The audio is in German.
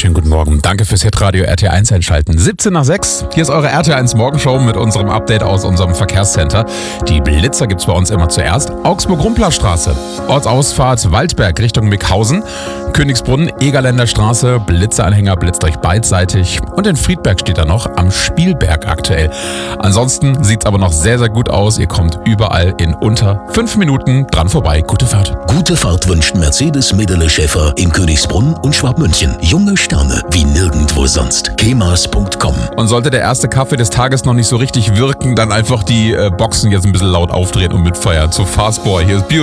Schönen guten Morgen. Danke fürs Hitradio RT1 einschalten. 17 nach 6. Hier ist eure RT1 Morgenshow mit unserem Update aus unserem Verkehrscenter. Die Blitzer gibt's bei uns immer zuerst. Augsburg-Rumpler-Straße, Ortsausfahrt Waldberg Richtung Mickhausen, Königsbrunn, Egerländer Straße, Blitzeranhänger blitzt euch beidseitig und in Friedberg steht er noch am Spielberg aktuell. Ansonsten sieht's aber noch sehr, sehr gut aus. Ihr kommt überall in unter 5 Minuten dran vorbei. Gute Fahrt. Gute Fahrt wünscht Mercedes-Medele-Schäfer in Königsbrunn und Schwabmünchen. Junge Sterne wie nirgendwo sonst. kemas.com. Und sollte der erste Kaffee des Tages noch nicht so richtig wirken, dann einfach die Boxen jetzt ein bisschen laut aufdrehen und mitfeiern. Zu Fastboy. Hier ist Bio